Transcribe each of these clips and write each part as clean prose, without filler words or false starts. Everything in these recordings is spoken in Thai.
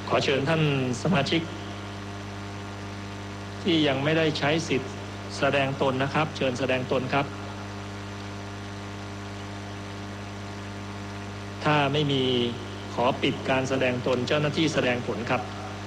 ขอเชิญท่านสมาชิกที่ยังไม่ได้ใช้สิทธิ์แสดงตนนะครับเชิญแสดงตนครับถ้าไม่มีขอปิดการแสดงตนเจ้าหน้าที่แสดงผลครับ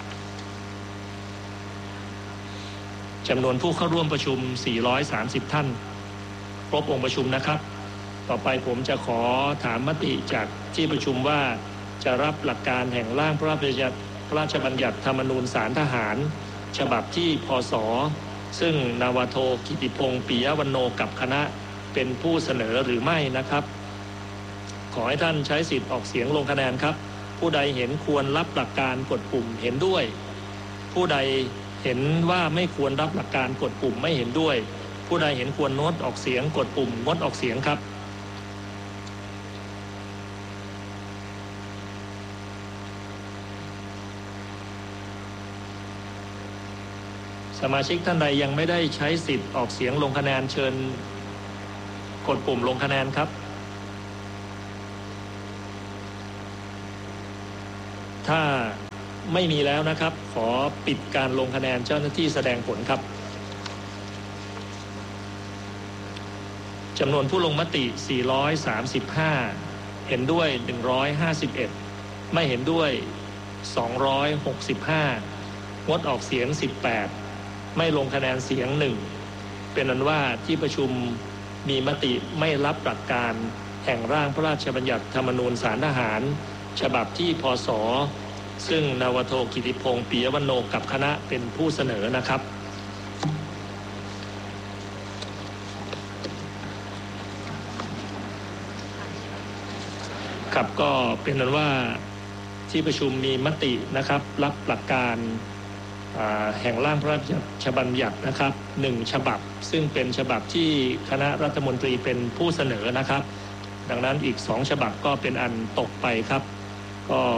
จำนวนผู้เข้าร่วมประชุม430ท่านครบองค์ประชุมนะครับต่อไปผมจะขอถามมติจากที่ประชุมว่าจะรับหลักการแห่งร่างพระราชบัญญัติธรรมนูญศาลทหารฉบับที่พ.ศ.ซึ่งนาวาโทกิติพงษ์ปิยวรรณโนกับคณะเป็นผู้เสนอหรือไม่นะครับขอให้ท่านใช้สิทธิ์ออกเสียงลงคะแนนครับผู้ใดเห็นควรรับหลักการกดปุ่มเห็นด้วยผู้ใดเห็นว่าไม่ควรรับหลักการกดปุ่มไม่เห็นด้วยผู้ใดเห็นควรงดออกเสียงกดปุ่มงดออกเสียงครับสมาชิกท่านใดยังไม่ได้ใช้สิทธิ์ออกเสียงลงคะแนนเชิญกดปุ่มลงคะแนนครับถ้าไม่มีแล้วนะครับขอปิดการลงคะแนนเจ้าหน้าที่แสดงผลครับจำนวนผู้ลงมติ435เห็นด้วย151ไม่เห็นด้วย265งดออกเสียง18ไม่ลงคะแนนเสียง1เป็นอันว่าที่ประชุมมีมติไม่รับหลักการแห่งร่างพระราชบัญญัติธรรมนูญศาลทหารฉบับที่พ.ศ.ซึ่งนาวาโทกิติพงษ์ปิยวรรณโนกับคณะเป็นผู้เสนอนะครับครับก็เป็นนั้นว่าที่ประชุมมีมตินะครับรับหลักการแห่งร่างพระราชบัญญัตินะครับ1ฉบับซึ่งเป็นฉบับที่คณะรัฐมนตรีเป็นผู้เสนอนะครับดังนั้นอีก2ฉบับก็เป็นอันตกไปครับก็